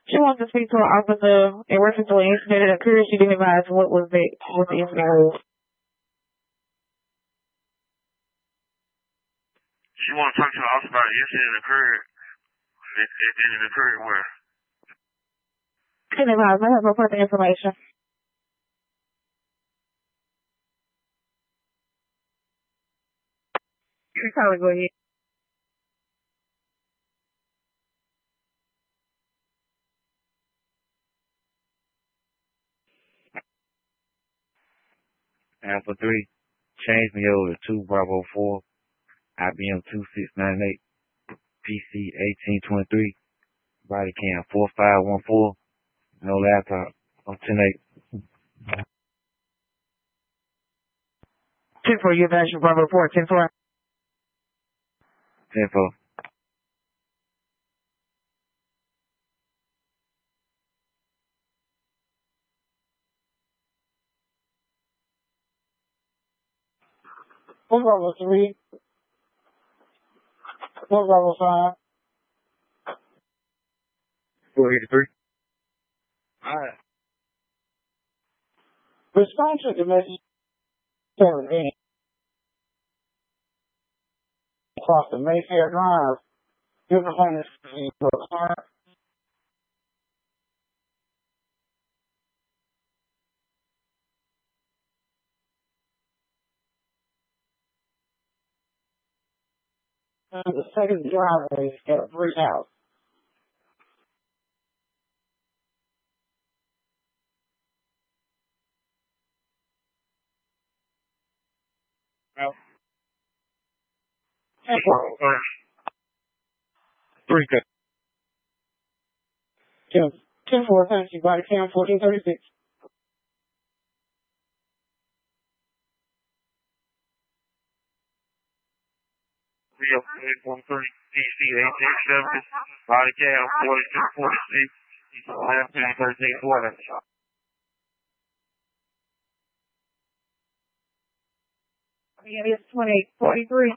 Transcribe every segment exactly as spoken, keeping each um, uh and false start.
She wants to speak to an officer in reference to an incident that occurred. She didn't advise what was the, what the incident was. She wants to talk to the officer about the incident that occurred. It, it, it occurred where? She didn't advise. I have no further information. You can probably go ahead. Alpha three, change me over to two Bravo four, I B M two six nine eight, P C eighteen twenty-three, body cam four five one four, no laptop, I'm ten eight. ten four, you advise your Bravo four, ten four. ten four. One Bravo three. One Bravo five. four eighty-three. Alright. Respond to the message. Across the Mayfair Drive. You're behind the scene for a car. And the second driveway at a brick house. Well. ten four. Three good. ten four, thank you. Body cam fourteen thirty-six. eight one three, P C eighteen seventy, body cam forty-two forty-six, last name thirteen twenty. Yeah, it's twenty-eight forty-three.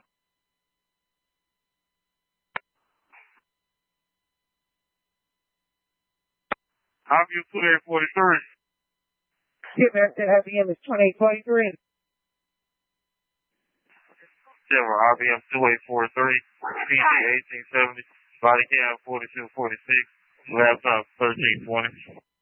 I B M twenty-eight forty-three. Yeah, that I B M is twenty-eight forty-three. Silver, I B M twenty-eight forty-three, P C eighteen seventy, body cam forty-two forty-six, laptop thirteen twenty.